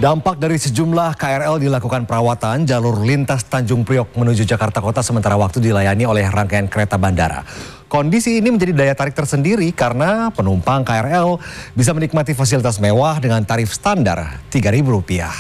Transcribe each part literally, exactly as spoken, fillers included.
Dampak dari sejumlah K R L dilakukan perawatan jalur lintas Tanjung Priok menuju Jakarta Kota sementara waktu dilayani oleh rangkaian kereta bandara. Kondisi ini menjadi daya tarik tersendiri karena penumpang K R L bisa menikmati fasilitas mewah dengan tarif standar tiga ribu rupiah.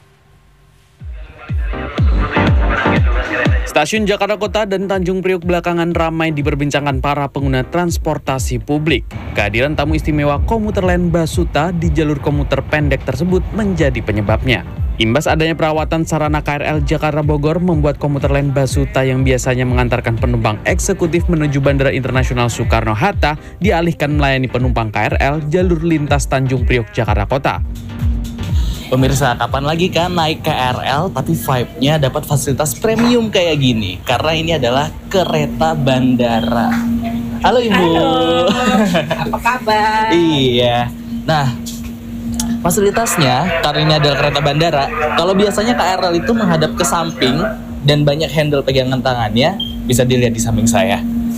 Stasiun Jakarta Kota dan Tanjung Priok belakangan ramai diperbincangkan para pengguna transportasi publik. Kehadiran tamu istimewa komuter lain Basuta di jalur komuter pendek tersebut menjadi penyebabnya. Imbas adanya perawatan sarana K R L Jakarta Bogor membuat komuter lain Basuta yang biasanya mengantarkan penumpang eksekutif menuju Bandara Internasional Soekarno-Hatta dialihkan melayani penumpang K R L jalur lintas Tanjung Priok Jakarta Kota. Pemirsa, kapan lagi kan naik K R L tapi vibe-nya dapat fasilitas premium kayak gini? Karena ini adalah kereta bandara. Halo Ibu. Halo, apa kabar? Iya. Nah, fasilitasnya karena ini adalah kereta bandara, kalau biasanya K R L itu menghadap ke samping dan banyak handle pegangan tangannya, bisa dilihat di samping saya.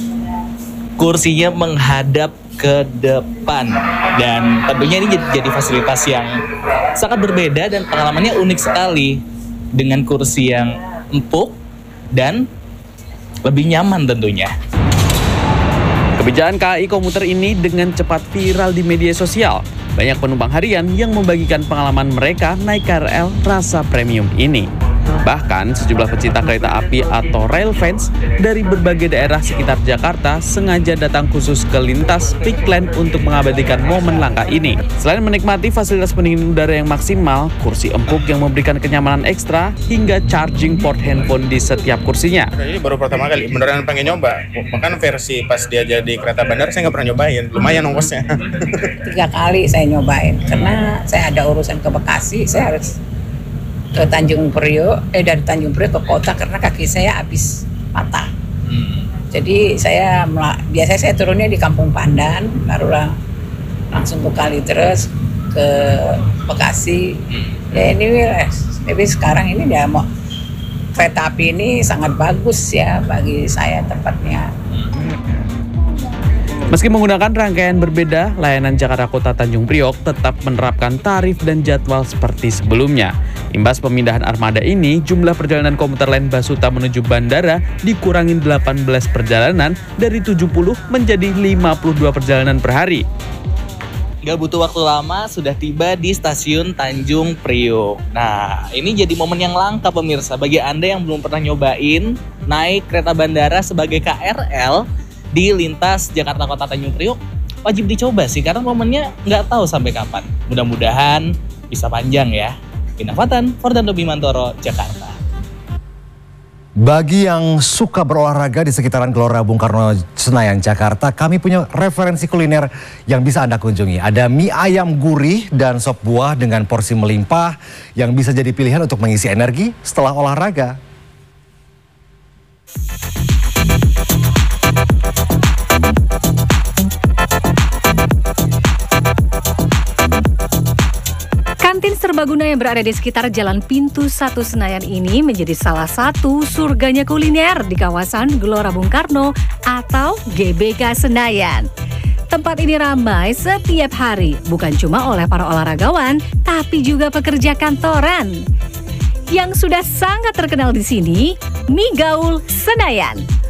Kursinya menghadap ke depan dan tentunya ini jadi, jadi fasilitas yang sangat berbeda dan pengalamannya unik sekali dengan kursi yang empuk dan lebih nyaman tentunya. Kebijakan K A I komuter ini dengan cepat viral di media sosial. Banyak penumpang harian yang membagikan pengalaman mereka naik K R L rasa premium ini. Bahkan sejumlah pecinta kereta api atau rail fans dari berbagai daerah sekitar Jakarta sengaja datang khusus ke lintas Peakland untuk mengabadikan momen langka ini. Selain menikmati fasilitas pendingin udara yang maksimal, kursi empuk yang memberikan kenyamanan ekstra, hingga charging port handphone di setiap kursinya. Ini baru pertama kali, beneran pengen nyoba. Bahkan versi pas dia jadi kereta bandar saya nggak pernah nyobain, lumayan ongkosnya. Tiga kali saya nyobain, karena saya ada urusan ke Bekasi, saya harus ke Tanjung Priok, eh dari Tanjung Priok ke kota karena kaki saya habis patah. Hmm. Jadi saya biasanya saya turunnya di Kampung Pandan, baru lang langsung ke Kalideres, ke Bekasi. Hmm. Ya ini, tapi sekarang ini dia mau kereta api ini sangat bagus ya bagi saya tempatnya. Meski menggunakan rangkaian berbeda, layanan Jakarta Kota Tanjung Priok tetap menerapkan tarif dan jadwal seperti sebelumnya. Imbas pemindahan armada ini, jumlah perjalanan komuter lain Basuta menuju bandara dikurangin delapan belas perjalanan dari tujuh puluh menjadi lima puluh dua perjalanan per hari. Gak butuh waktu lama, sudah tiba di stasiun Tanjung Priok. Nah, ini jadi momen yang langka pemirsa. Bagi Anda yang belum pernah nyobain naik kereta bandara sebagai K R L di lintas Jakarta Kota Tanjung Priok, wajib dicoba sih, karena momennya nggak tahu sampai kapan. Mudah-mudahan bisa panjang ya. Pinafatan, Fordando Bimantoro, Jakarta. Bagi yang suka berolahraga di sekitaran Gelora Bung Karno Senayan, Jakarta, kami punya referensi kuliner yang bisa Anda kunjungi. Ada mie ayam gurih dan sop buah dengan porsi melimpah yang bisa jadi pilihan untuk mengisi energi setelah olahraga. Kantin serbaguna yang berada di sekitar Jalan Pintu Satu Senayan ini menjadi salah satu surganya kuliner di kawasan Gelora Bung Karno atau G B K Senayan. Tempat ini ramai setiap hari, bukan cuma oleh para olahragawan, tapi juga pekerja kantoran. Yang sudah sangat terkenal di sini, mie gaul Senayan.